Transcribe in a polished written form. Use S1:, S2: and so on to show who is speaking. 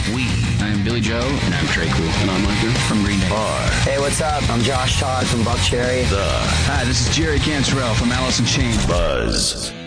S1: I'm Billy Joe. And I'm Trey Cool. And I'm Micah from Green Day.
S2: Hey, what's up? I'm Josh Todd from Buckcherry.
S1: Hi, this is Jerry Cantrell from Alice in Chains.
S3: Buzz.